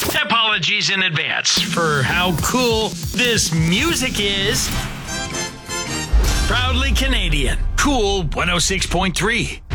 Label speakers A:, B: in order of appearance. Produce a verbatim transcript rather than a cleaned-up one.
A: Apologies in advance for how cool this music is. Proudly Canadian. Cool one oh six point three.